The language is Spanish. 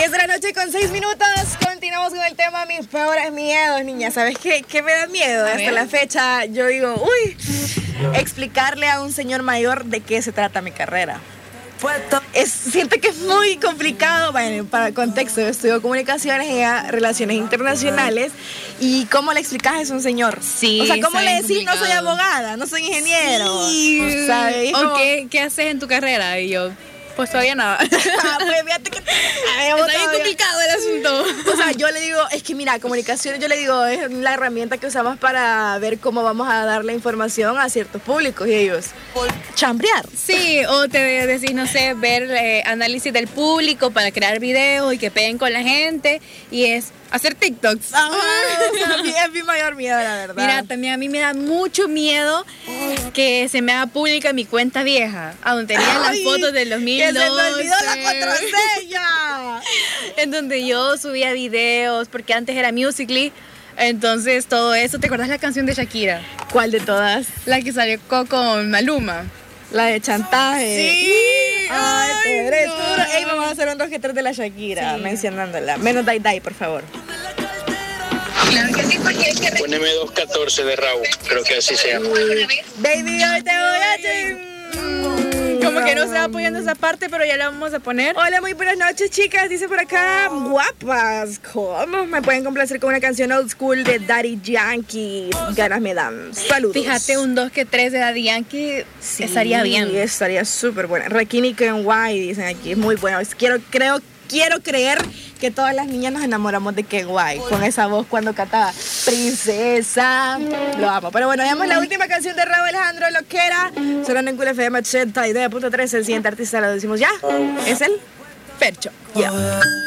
10 de la noche con 6 minutos. Continuamos con el tema mis peores miedos, niña. ¿Sabes qué me da miedo? Hasta la fecha yo digo, explicarle a un señor mayor de qué se trata mi carrera. Siento que es muy complicado. Bueno, para contexto, yo estudio comunicaciones y relaciones internacionales. ¿Y cómo le explicas eso a un señor? Sí, o sea, ¿cómo le decís complicado. no soy abogada, no soy ingeniero? Sí. ¿Sabes? ¿O qué haces en tu carrera? Y yo, pues todavía nada. Pues fíjate que está bien complicado el asunto. O sea, yo le digo, es que mira, comunicaciones, yo le digo, es la herramienta que usamos para ver cómo vamos a dar la información a ciertos públicos y ellos chambrear. Sí, o te decís, no sé, ver análisis del público para crear videos y que peguen con la gente. Y es hacer TikToks. O sea, es mi mayor miedo, la verdad. Mira, también a mí me da mucho miedo que se me haga pública mi cuenta vieja, a donde tenía las fotos del 2012. ¡Que se me olvidó la contraseña! En donde yo subía videos, porque antes era Musical.ly. Entonces todo eso, ¿te acuerdas la canción de Shakira? ¿Cuál de todas? La que salió con Maluma. La de chantaje. Sí. Ay, pero eres no. duro. Ey, vamos a hacer un 2 que 3 de la Shakira, mencionándola. Menos Dai Dai, por favor. Claro que sí, porque es que... Poneme 214 de Raúl, creo que así se llama. Baby, hoy te voy a Como que no se va apoyando esa parte, pero ya la vamos a poner. Hola, muy buenas noches, chicas. Dice por acá, guapas. ¿Cómo? Me pueden complacer con una canción old school de Daddy Yankee. Ganas me dan. Saludos. Fíjate, un 2 que 3 de Daddy Yankee estaría bien. Sí, estaría súper buena. Rakini Kenway, dicen aquí. Es muy bueno. Quiero creer que todas las niñas nos enamoramos de Kenway con esa voz cuando cantaba Princesa. Lo amo. Pero bueno, veamos la última canción de Raúl Alejandro Loquera. Sonando en Cool FM 89.3. El siguiente artista lo decimos ya. Es el Fercho. Ya.